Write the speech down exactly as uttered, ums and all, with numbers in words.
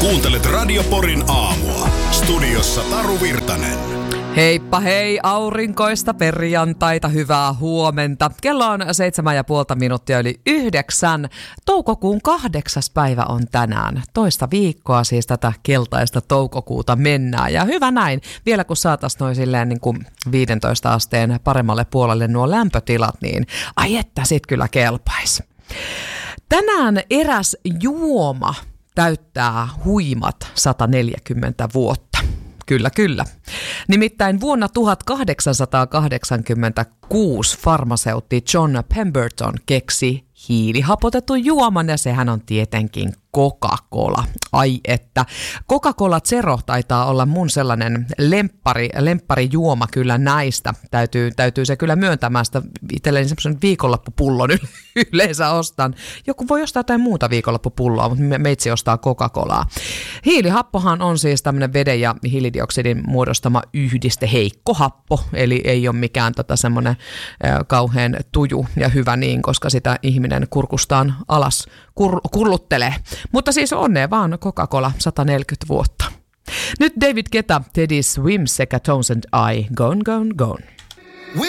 Kuuntelet Radio Porin aamua. Studiossa Taru Virtanen. Heippa hei, aurinkoista perjantaita, hyvää huomenta. Kello on seitsemän ja puolta minuuttia yli yhdeksän. Toukokuun kahdeksas päivä on tänään. Toista viikkoa siis tätä keltaista toukokuuta mennään. Ja hyvä näin, vielä kun saataisiin noin silleen niin kuin viidentoista asteen paremmalle puolelle nuo lämpötilat, niin ai että sit kyllä kelpaisi. Tänään eräs juoma täyttää huimat sata neljäkymmentä vuotta. Kyllä, kyllä. Nimittäin vuonna tuhatkahdeksansataakahdeksankymmentäkuusi farmaseutti John Pemberton keksi hiilihapotetun juoman, ja sehän on tietenkin Coca-Cola. Ai että. Coca-Cola Zero taitaa olla mun sellainen lemppari, lempparijuoma kyllä näistä. Täytyy, täytyy se kyllä myöntämään sitä itselleni semmoisen viikonloppupullon yleensä ostan. Joku voi ostaa jotain muuta viikonloppupulloa, mutta meitsi ostaa Coca-Colaa. Hiilihappohan on siis tämmöinen veden ja hiilidioksidin muodostama yhdiste, heikko happo, eli ei ole mikään tota semmoinen äh, kauhean tuju ja hyvä niin, koska sitä ihminen kurkustaan alas kur- kurluttelee. Mutta siis onnea vaan Coca-Cola sata neljäkymmentä vuotta. Nyt David Guetta, Teddy Swims sekä Tones and I, Gone, Gone, Gone.